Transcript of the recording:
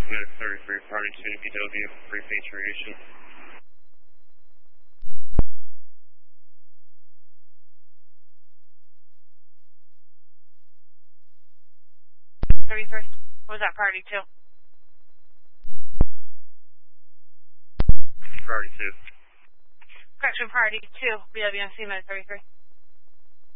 Med 33, Party 2, BW, repatriation. What was that, Party 2? Party 2. Correction, Party 2, BWMC Med 33.